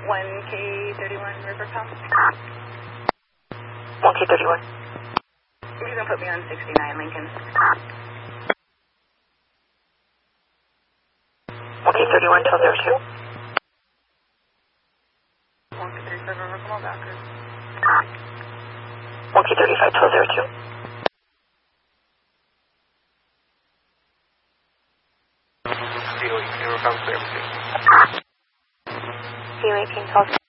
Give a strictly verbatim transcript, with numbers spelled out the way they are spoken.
one K thirty-one River Palm. one K thirty-one. You're going to put me on sixty-nine Lincoln. one K thirty-one, twelve oh two. one K thirty-five River Palm, backers. one K thirty-five, twelve oh two. Zero, River Palm, clear. Zero eighteen, twelve.